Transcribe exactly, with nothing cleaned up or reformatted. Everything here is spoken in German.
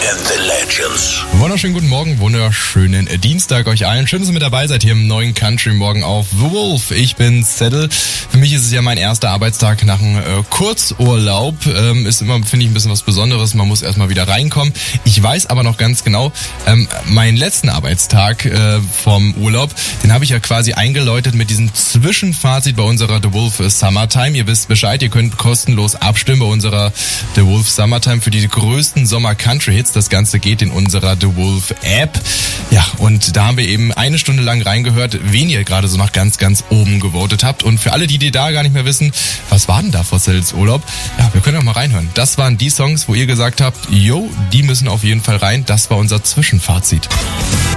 and the Legends. Wunderschönen guten Morgen, wunderschönen Dienstag euch allen. Schön, dass ihr mit dabei seid hier im neuen Country Morgen auf The Wolf. Ich bin Zettel. Für mich ist es ja mein erster Arbeitstag nach einem äh, Kurzurlaub. Ähm, ist immer, finde ich, ein bisschen was Besonderes. Man muss erstmal wieder reinkommen. Ich weiß aber noch ganz genau, ähm, meinen letzten Arbeitstag äh, vom Urlaub, den habe ich ja quasi eingeläutet mit diesem Zwischenfazit bei unserer The Wolf Summertime. Ihr wisst Bescheid, ihr könnt kostenlos abstimmen bei unserer The Wolf Summertime für die größten Sommer-Country-Hits. Das Ganze geht in unserer The Wolf App. Ja, und da haben wir eben eine Stunde lang reingehört, wen ihr gerade so nach ganz, ganz oben gewotet habt. Und für alle, die, die da gar nicht mehr wissen, was war denn da vor Cettels Urlaub? Ja, wir können auch mal reinhören. Das waren die Songs, wo ihr gesagt habt, yo, die müssen auf jeden Fall rein. Das war unser Zwischenfazit.